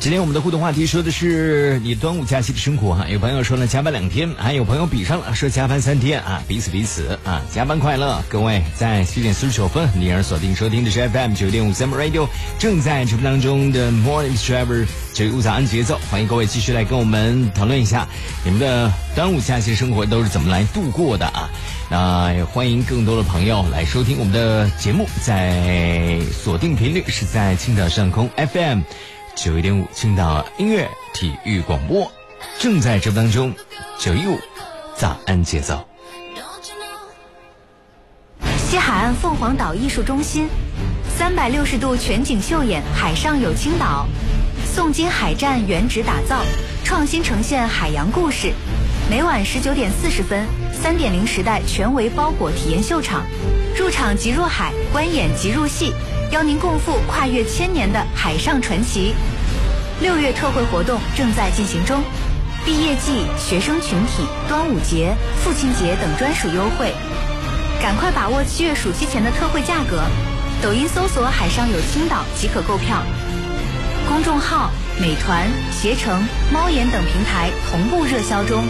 今天我们的互动话题说的是你端午假期的生活哈，有朋友说了加班2天，还有朋友比上了说加班3天啊，彼此啊，加班快乐！各位在7点49分，你而锁定收听的是 FM 9.5 Summer Radio 正在直播当中的 Morning Driver 915早安节奏，欢迎各位继续来跟我们讨论一下你们的端午假期生活都是怎么来度过的啊？那也欢迎更多的朋友来收听我们的节目，在锁定频率是在青岛上空 FM。91.5青岛音乐体育广播正在直播当中，915早安节奏。 西海岸凤凰岛艺术中心360度全景秀演海上有青岛，宋金海战原址打造，创新呈现海洋故事。每晚19点40分，3.0时代全维包裹体验秀场，入场即入海，观演即入戏，邀您共赴跨越1000年的海上传奇。6月特惠活动正在进行中，毕业季、学生群体、端午节、父亲节等专属优惠，赶快把握7月暑期前的特惠价格。抖音搜索海上有青岛即可购票，公众号、美团、携程、猫眼等平台同步热销中。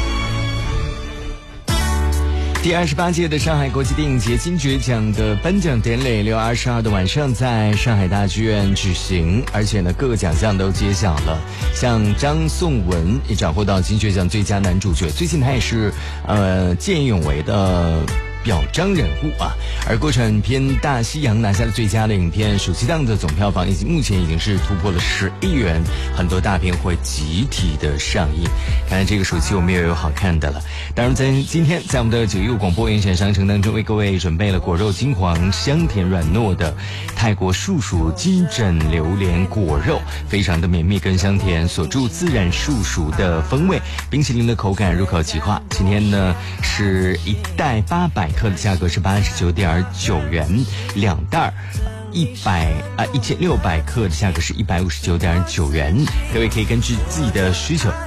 第28届的上海国际电影节金爵奖的颁奖典礼6月20号的晚上在上海大剧院举行，而且呢各个奖项都揭晓了，像张颂文也斩获到金爵奖最佳男主角，最近他也是见义勇为的表彰人物啊。而国产片《大西洋》拿下了最佳的影片，暑期档的总票房目前已经是突破了10亿元，很多大片会集体的上映。看来这个暑期我们也有好看的了。当然在今天在我们的915广播严选商城当中，为各位准备了果肉金黄香甜软糯的泰国树薯金枕榴莲果肉，非常的绵密跟香甜，锁住自然树薯的风味，冰淇淋的口感入口即化。今天呢是一袋800克的价格是89.9元，2袋1600克的价格是159.9元，各位可以根据自己的需求